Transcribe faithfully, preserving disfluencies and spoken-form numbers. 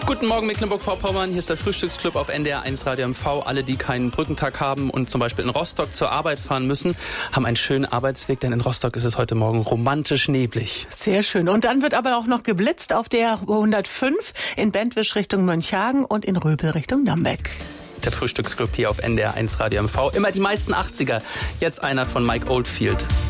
Guten Morgen Mecklenburg-Vorpommern, hier ist der Frühstücksclub auf N D R eins Radio M V. Alle, die keinen Brückentag haben und zum Beispiel in Rostock zur Arbeit fahren müssen, haben einen schönen Arbeitsweg, denn in Rostock ist es heute Morgen romantisch neblig. Sehr schön. Und dann wird aber auch noch geblitzt auf der hundertfünf in Bentwisch Richtung Mönchhagen und in Röbel Richtung Nambeck. Der Frühstücksclub hier auf N D R eins Radio M V. Immer die meisten achtziger. Jetzt einer von Mike Oldfield.